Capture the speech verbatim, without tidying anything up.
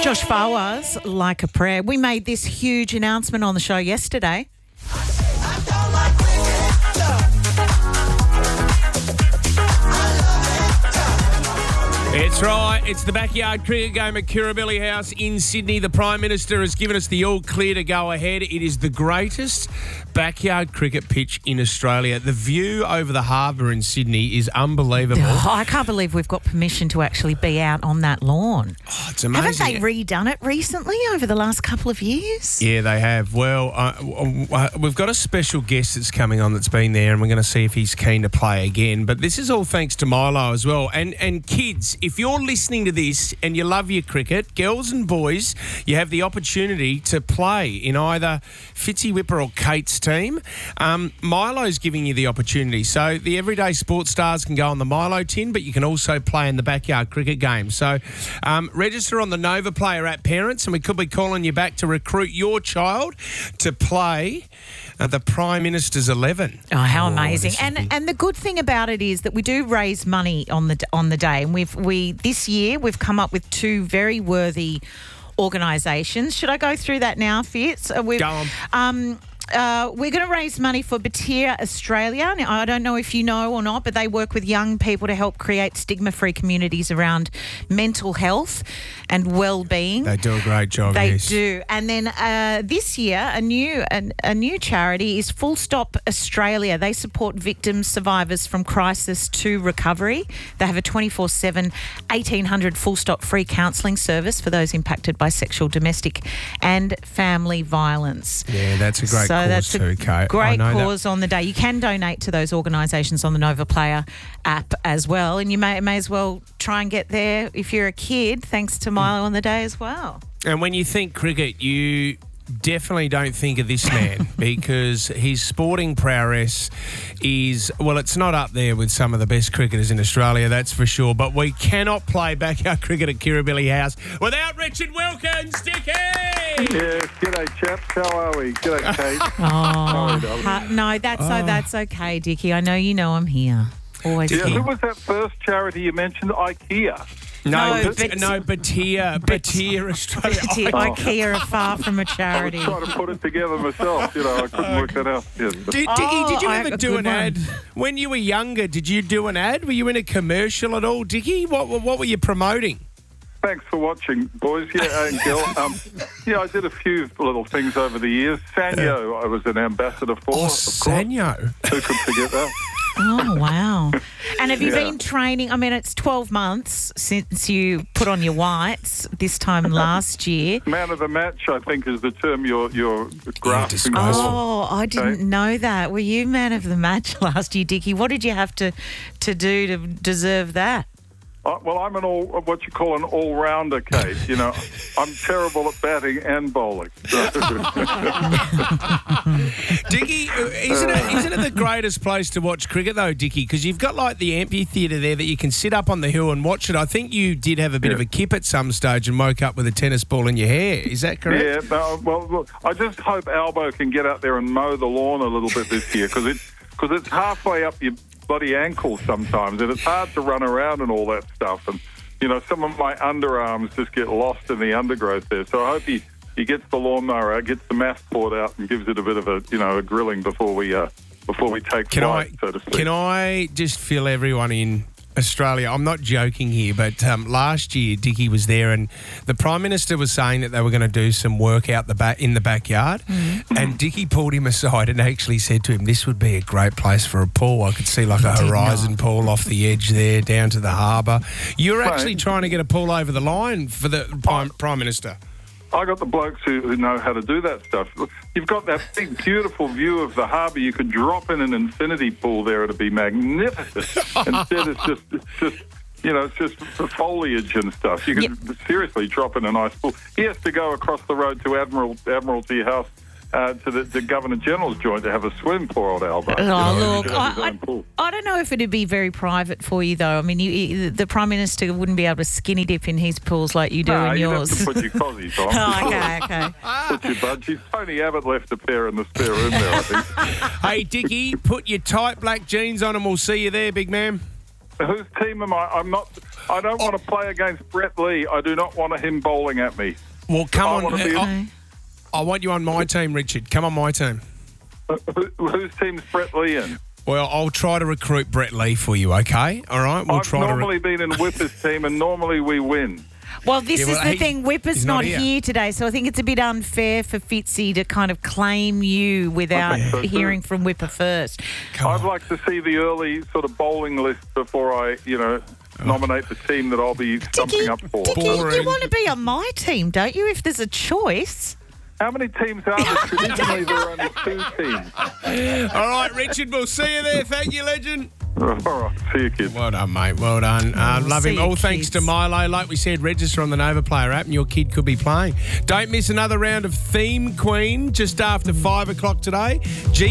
Josh Fawaz, Like a Prayer. We made this huge announcement on the show yesterday. It's right. It's the backyard cricket game at Kirribilli House in Sydney. The Prime Minister has given us the all clear to go ahead. It is the greatest backyard cricket pitch in Australia. The view over the harbour in Sydney is unbelievable. Oh, I can't believe we've got permission to actually be out on that lawn. Oh, it's amazing. Haven't they redone it recently over the last couple of years? Yeah, they have. Well, uh, uh, we've got a special guest that's coming on that's been there, and we're going to see if he's keen to play again. But this is all thanks to Milo as well. And and kids, if you're listening to this and you love your cricket, girls and boys, you have the opportunity to play in either Fitzy Whipper or Kate's team. Um, Milo's giving you the opportunity. So the everyday sports stars can go on the Milo tin, but you can also play in the backyard cricket game. So um, register on the Nova Player app, parents, and we could be calling you back to recruit your child to play uh, the Prime Minister's eleven. Oh, how Oh, amazing! this is And big. and the good thing about it is that we do raise money on the on the day, and we've we this year we've come up with two very worthy organisations. Should I go through that now, Fitz? Uh, we've, Go on. Um, Uh, we're going to raise money for Batyr Australia. Now, I don't know if you know or not, but they work with young people to help create stigma-free communities around mental health and well-being. They do a great job, They yes. do. And then uh, this year, a new an, a new charity is Full Stop Australia. They support victims, survivors from crisis to recovery. They have a twenty-four seven, eighteen hundred Full Stop free counselling service for those impacted by sexual, domestic and family violence. Yeah, that's a great So cause that's too, a Kate. I great know that. cause on the day. You can donate to those organisations on the Nova Player app as well, and you may may as well try and get there if you're a kid, thanks to Milo on the day as well. And when you think cricket, you definitely don't think of this man because his sporting prowess is, well, it's not up there with some of the best cricketers in Australia, that's for sure. But we cannot play backyard cricket at Kirribilli House without Richard Wilkins, Dickie! Yes, g'day chaps, how are we? G'day Kate. Oh, Sorry, darling. ha- no, that's so that's okay, Dickie. I know you know I'm here. Always Yeah, here. who was that first charity you mentioned? IKEA. No, No, but, but- no, Batyr, Batyr Australia. Batyr- Oh, IKEA are far from a I was charity. trying to put it together myself, you know, I couldn't work that out. Yes, but- Did, Dickie, Oh, did you I- ever a do good an one. ad when you were younger? Did you do an ad? Were you in a commercial at all, Dickie? What what were you promoting? Thanks for watching, boys. Yeah, and Gil. Um, yeah, I did a few little things over the years. Sanyo, I was an ambassador for. Oh, of course. Sanyo. Who could forget that? Oh, wow. And have you Yeah. been training? I mean, it's twelve months since you put on your whites this time last year. Man of the match, I think, is the term you're, you're grasping disgraceful. for. Oh, I didn't Okay. know that. Were you man of the match last year, Dickie? What did you have to, to do to deserve that? Uh, well, I'm an all, what you call an all-rounder, Kate. You know, I'm terrible at batting and bowling. So- Dickie, uh, isn't it, isn't it the greatest place to watch cricket, though, Dickie? Because you've got, like, the amphitheatre there that you can sit up on the hill and watch it. I think you did have a bit Yeah. of a kip at some stage and woke up with a tennis ball in your hair. Is that correct? Yeah, no, well, look, I just hope Albo can get out there and mow the lawn a little bit this year because it, cause it's halfway up your bloody ankles sometimes and it's hard to run around and all that stuff. And, you know, some of my underarms just get lost in the undergrowth there. So I hope he, he gets the lawnmower out, gets the mass board out and gives it a bit of a, you know, a grilling before we, uh, before we take Can I, flight, so to speak. can I just fill everyone in? Australia, I'm not joking here, but um, last year Dickie was there and the Prime Minister was saying that they were going to do some work out the back in the backyard Mm-hmm. and Dickie pulled him aside and actually said to him, this would be a great place for a pool. I could see like a did horizon not. pool off the edge there down to the harbour. You're Right. actually trying to get a pool over the line for the Prime, Prime Minister. I got the blokes who, who know how to do that stuff. Look, you've got that big, beautiful view of the harbour. You could drop in an infinity pool there. It'd be magnificent. Instead, it's just, it's just, you know, it's just the foliage and stuff. You could seriously drop in a nice pool. He has to go across the road to Admiral Admiralty House uh, to the, the Governor General's joint to have a swim, poor old Albo. Oh, You know, he look, should have his I, own pool. I, I don't know if it'd be very private for you, though. I mean, you, you, the Prime Minister wouldn't be able to skinny dip in his pools like you do No, in you'd yours. have to put your cozies on. Oh, okay, okay. Put your budgies. Tony Abbott left a pair in the spare room there, I think. Hey, Dickie, put your tight black jeans on and we'll see you there, big man. Whose team am I? I'm not. I don't want to play against Brett Lee. I do not want him bowling at me. Well, come I on. want to be- I, I want you on my team, Richard. Come on my team. Who, whose team's Brett Lee in? Well, I'll try to recruit Brett Lee for you, okay? All right? We'll I've try to... normally been in Whipper's team, and normally we win. Well, this Yeah, well, is the he- thing. Whipper's he's not, not here. here. today, so I think it's a bit unfair for Fitzy to kind of claim you without Okay, so who- hearing from Whipper first. Come I'd on. like to see the early sort of bowling list before I, you know, nominate the team that I'll be stumping Dicky, up for. Dicky, you Boring. want to be on my team, don't you, if there's a choice? How many teams are there? Traditionally, there are only two teams. All right, Richard, we'll see you there. Thank you, legend. All right, see you, kids. Well done, mate. Well done. Uh, we'll love see him. you, All thanks to kids. Milo. Like we said, register on the Nova Player app and your kid could be playing. Don't miss another round of Theme Queen just after five o'clock today. G